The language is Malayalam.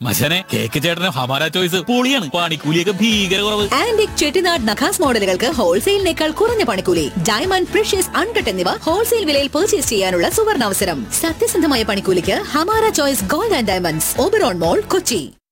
മച്ചനെ കേക്ക് ചേട്ടന് ഹമാര ചോയ്സ് പൊളിയാണ്. പണിക്കൂലിയൊക്കെ ഭീകര കുറവ്. ആന്റിക് ചെട്ടിനാട് നഖാസ് മോഡലുകൾക്ക് ഹോൾസെയിലിനേക്കാൾ കുറഞ്ഞ പണിക്കൂലി. ഡയമണ്ട്, പ്രഷ്യസ്, അൺകട്ട് എന്നിവ ഹോൾസെയിൽ വിലയിൽ പർച്ചേസ് ചെയ്യാനുള്ള സുവർണാവസരം. സത്യസന്ധമായ പണിക്കൂലിക്ക് Hamara choice gold and diamonds, Oberon mall, Kochi.